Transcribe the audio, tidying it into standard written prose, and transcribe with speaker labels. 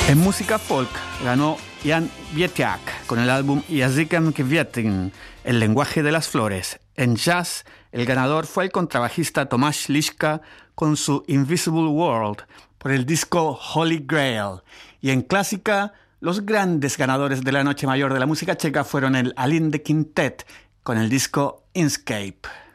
Speaker 1: En música folk ganó Jan Wietiak con el álbum Jazykiem Kwiecin, El lenguaje de las flores. En jazz, el ganador fue el contrabajista Tomasz Liszka con su Invisible World por el disco Holy Grail. Y en clásica, los grandes ganadores de la noche mayor de la música checa fueron el Alinde Quintet con el disco Inscape.